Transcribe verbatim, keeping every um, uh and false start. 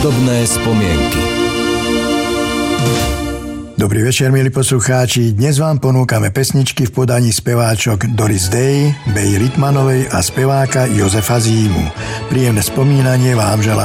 Hudobné spomienky. Dobrý večer, milí poslucháči. Dnes vám ponúkame pesničky v podaní speváčok Doris Day, Bey Ritmanovej a speváka Jozefa Zímu. Príjemné spomínanie vám želá